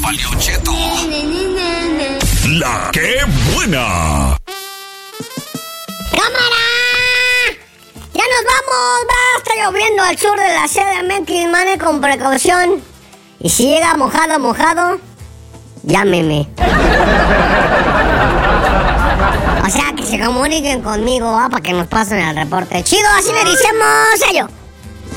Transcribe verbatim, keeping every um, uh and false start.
Cheto. La que buena. ¡Cámara! ¡Ya nos vamos! Va a estar lloviendo al sur de la C D M X, mane con precaución. Y si llega mojado, mojado, llámeme. O sea, que se comuniquen conmigo, ¿ah? Para que nos pasen el reporte. Chido, así le decimos, sello.